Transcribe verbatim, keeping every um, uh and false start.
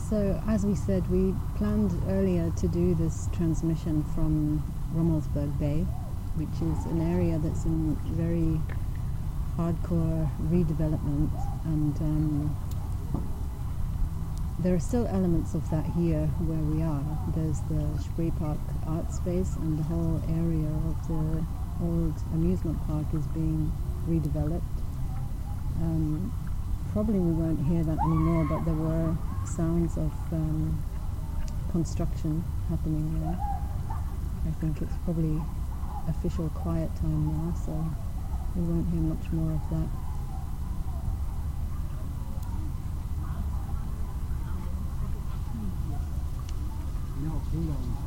So, as we said, we planned earlier to do this transmission from Rummelsburg Bay, which is an area that's in very hardcore redevelopment, and um, there are still elements of that here where we are. There's the Spree Park art space, and the whole area of the old amusement park is being redeveloped. Um, probably we won't hear that anymore, but there were sounds of um, construction happening there. I think it's probably official quiet time now, so we won't hear much more of that. No,